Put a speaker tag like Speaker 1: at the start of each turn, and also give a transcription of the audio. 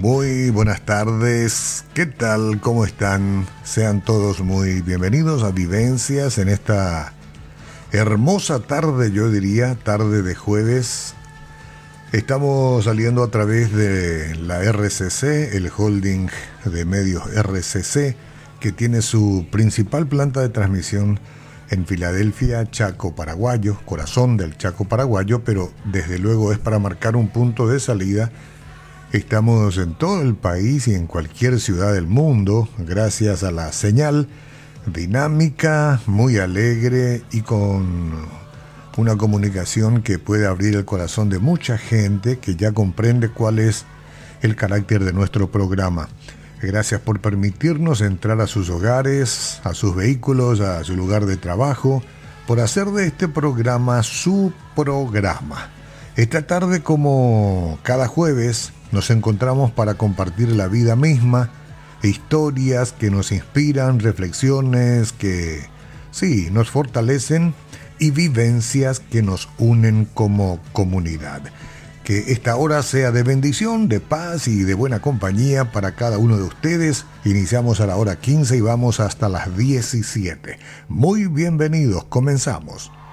Speaker 1: Muy buenas tardes, ¿qué tal? ¿Cómo están? Sean todos muy bienvenidos a Vivencias en esta hermosa tarde, yo diría, tarde de jueves. Estamos saliendo a través de la RCC, el holding de medios RCC, que tiene su principal planta de transmisión en Filadelfia, Chaco Paraguayo, corazón del Chaco Paraguayo, pero desde luego es para marcar un punto de salida. Estamos en todo el país y en cualquier ciudad del mundo gracias a la señal dinámica, muy alegre y con una comunicación que puede abrir el corazón de mucha gente que ya comprende cuál es el carácter de nuestro programa. Gracias por permitirnos entrar a sus hogares, a sus vehículos, a su lugar de trabajo, por hacer de este programa su programa. Esta tarde, como cada jueves, nos encontramos para compartir la vida misma, historias que nos inspiran, reflexiones que, sí, nos fortalecen y vivencias que nos unen como comunidad. Que esta hora sea de bendición, de paz y de buena compañía para cada uno de ustedes. Iniciamos a la hora 15 y vamos hasta las 17. Muy bienvenidos, comenzamos.